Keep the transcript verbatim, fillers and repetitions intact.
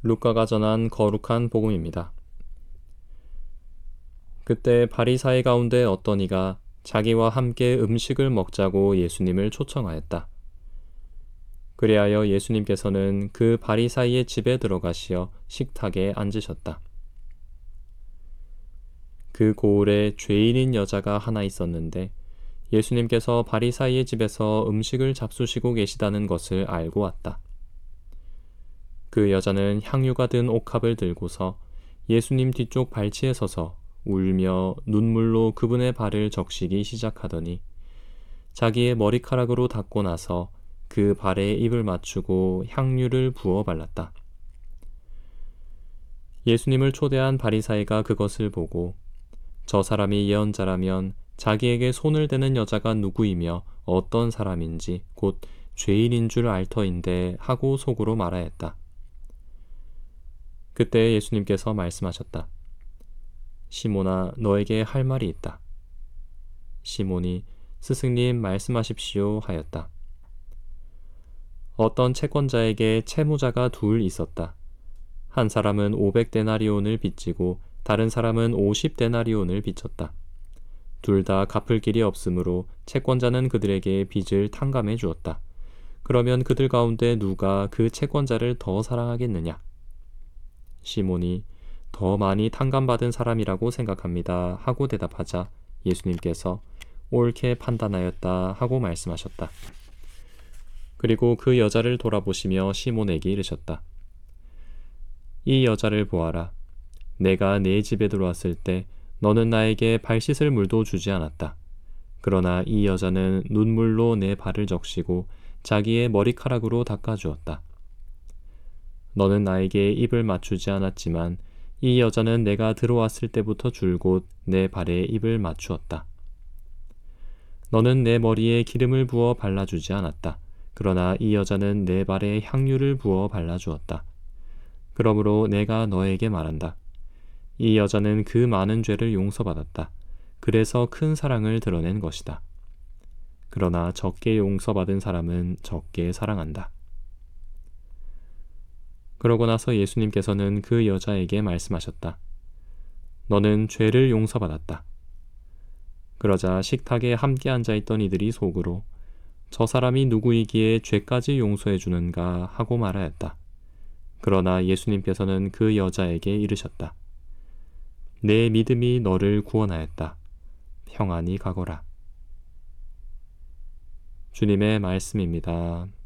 루카가 전한 거룩한 복음입니다. 그때 바리사의 가운데 어떤 이가 자기와 함께 음식을 먹자고 예수님을 초청하였다. 그리하여 예수님께서는 그 바리사이의 집에 들어가시어 식탁에 앉으셨다. 그 고을에 죄인인 여자가 하나 있었는데 예수님께서 바리사이의 집에서 음식을 잡수시고 계시다는 것을 알고 왔다. 그 여자는 향유가 든 옥합을 들고서 예수님 뒤쪽 발치에 서서 울며 눈물로 그분의 발을 적시기 시작하더니 자기의 머리카락으로 닦고 나서 그 발에 입을 맞추고 향유를 부어 발랐다. 예수님을 초대한 바리사이가 그것을 보고 저 사람이 예언자라면 자기에게 손을 대는 여자가 누구이며 어떤 사람인지 곧 죄인인 줄 알 터인데 하고 속으로 말하였다. 그때 예수님께서 말씀하셨다. 시몬아, 너에게 할 말이 있다. 시몬이 스승님 말씀하십시오 하였다. 어떤 채권자에게 채무자가 둘 있었다. 한 사람은 오백 데나리온을 빚지고 다른 사람은 오십 데나리온을 빚졌다. 둘 다 갚을 길이 없으므로 채권자는 그들에게 빚을 탕감해 주었다. 그러면 그들 가운데 누가 그 채권자를 더 사랑하겠느냐? 시몬이 더 많이 탕감받은 사람이라고 생각합니다 하고 대답하자 예수님께서 옳게 판단하였다 하고 말씀하셨다. 그리고 그 여자를 돌아보시며 시몬에게 이르셨다. 이 여자를 보아라. 내가 네 집에 들어왔을 때 너는 나에게 발 씻을 물도 주지 않았다. 그러나 이 여자는 눈물로 내 발을 적시고 자기의 머리카락으로 닦아주었다. 너는 나에게 입을 맞추지 않았지만 이 여자는 내가 들어왔을 때부터 줄곧 내 발에 입을 맞추었다. 너는 내 머리에 기름을 부어 발라주지 않았다. 그러나 이 여자는 내 발에 향유를 부어 발라주었다. 그러므로 내가 너에게 말한다. 이 여자는 그 많은 죄를 용서받았다. 그래서 큰 사랑을 드러낸 것이다. 그러나 적게 용서받은 사람은 적게 사랑한다. 그러고 나서 예수님께서는 그 여자에게 말씀하셨다. 너는 죄를 용서받았다. 그러자 식탁에 함께 앉아있던 이들이 속으로 저 사람이 누구이기에 죄까지 용서해 주는가 하고 말하였다. 그러나 예수님께서는 그 여자에게 이르셨다. 내 믿음이 너를 구원하였다. 평안히 가거라. 주님의 말씀입니다.